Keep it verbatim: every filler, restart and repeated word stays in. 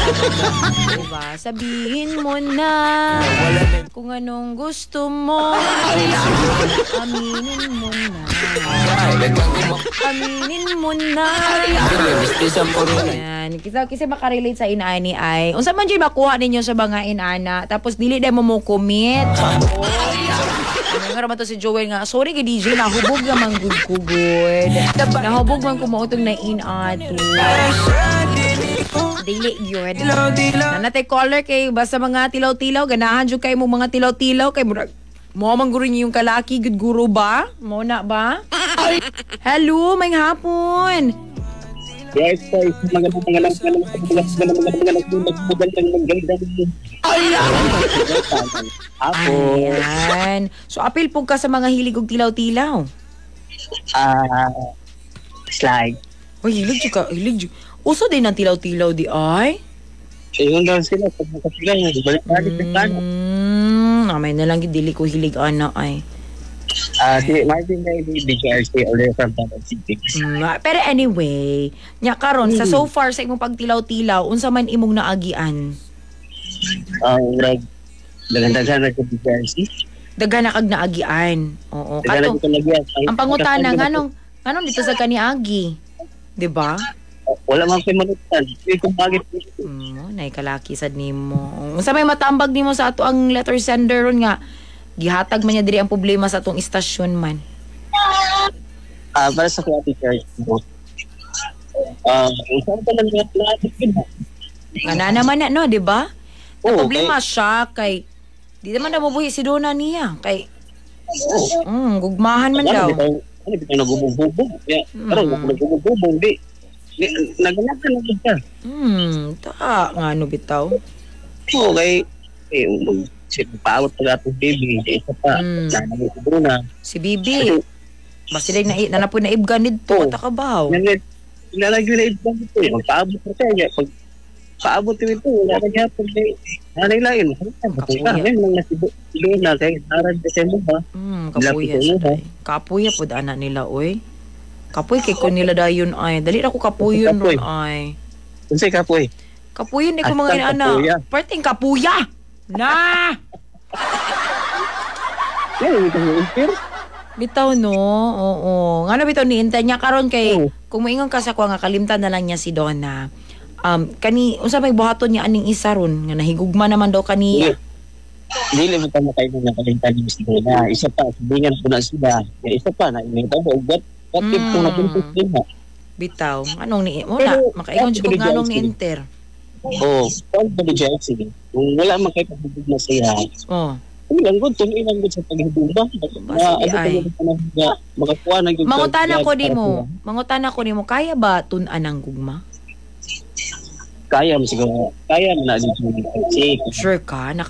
Diba? Sabihin mo na kung anong gusto mo. Aminin mo na. Aminin mo na. Yan. Kasi, kasi makarelate sa inaani ay unsa man dyan makuha ninyo sa mga inana tapos dili din mo mo commit. Ano nga naman to si Joel nga, sorry kay D J, nahubog naman good-good. Nahubog man kumautong na inato. Dili yun. Nanatay caller kay basta mga tilaw-tilaw, ganahan dyan kayo mong mga tilaw-tilaw kay murag mo man guro niyo yung kalaki, good guro ba? Mo na ba? Hello, may hapon. Yes, guys. Magandang magandang magandang magandang magandang magandang magandang Ayan. So, apil po ka sa mga hilig og tilaw-tilaw. Ah, slide. Uy, hilig dyan ka. Hilig dyan. Uso din ang tilaw-tilaw di ay? Ayun daw sila. Pag nakasigaw, balik-balik na kano. Hmm, amay na lang dili ko hilig ana ay. Ah, si Martin na yung B K R C already from Taman City. Mm, pero anyway, nya karon sa so far sa imong pagtilaw-tilaw, unsa man imong naagian? Ang rag, daghan-daghan na sa B K R C. Daghan na kag naagian. Oo. Daghan na Kato, ko lagyan. ang pangutana nganong nganong dito sa kaniagi? 'Di ba? Wala man kayo manutan. Hindi kung bakit. Mm, nay kalaki sad nimo. Unsa may matambag nimo sa ato ang letter sender ron nga gihatag man niya diri ang problema sa atong istasyon man. Ah, para sa kuya B K R C mo. Ah, saan ka lang nga platik yun? Nga naman na no, 'di ba? Ang Oo, problema siya kay di naman nabubuhi si Dona niya kay mm, gugmahan man daw. Ano bitaw nagubububog? Ya, pero Mm. nagubububog di. Naganap ka lang ka. Hmm, ta nga ano bitaw. Oo, kay eh si paawat pag atong baby, isa pa. Mm. Nanay ko na. Si Bibi. Basta lang na na po na ibgan dito Oo. takabaw. Nanay, ilalagay na ibang ito. Magpaabot ko kaya pag paabot ko ito, wala na niya pag nanay lain. Kapuya. Ngayon lang nasibo na kay Arad December ba? Hmm, kapuya Lapit siya ko, day. Kapuya pud ana nila oy. Kapuy kay ko nila dayon ay. Dali ra ko kapuyon Kapuy. ron ay. Unsay ka po eh? Kapuyon di ko mga Hastang inaana. kapuya. Perting kapuya. Na! Yan, ito yung inspire. Bitaw no. Oo. Ngano bitaw ni Inta niya karon kay Oo. kung moingon ka sa ko nga kalimtan na lang niya si Donna. Um kani unsa may buhaton niya aning isa ron nga nahigugma naman daw kaniya. Dili mo tama kayo ng kalintan ni Mister Na. Isa pa, sabihin po na sila. Ya, isa pa, na inita mo. What, what if Mm. kung napuntos din na? Bitaw. Anong ni mo na Pero, makaingon siya kung pero nganong ni Johnson. Inter. Oo. Paul po ni Jelsi. Kung wala man kayo pagbubuг na siya, Oh. kung ilang good, kung ilang good sa paghibong ba? sige, Ano ay. pa yung mga makakuha ng good. Mangutana ko di mo. Mangutana ko ni mo kaya ba tun-an ang gugma? Kaya mo siguro. Kaya mo na din. Kasi, Sure ka?